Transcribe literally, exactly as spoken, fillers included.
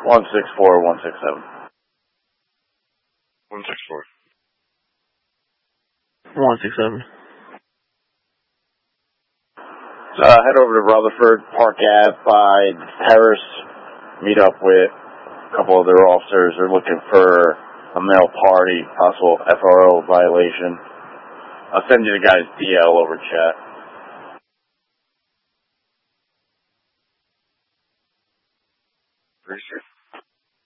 one six four, one six seven. one six four. one six seven. So, uh, head over to Rutherford, Park Ave by Terrace, meet up with a couple of their officers. They're looking for a male party, possible F R O violation. I'll send you the guy's D L over chat.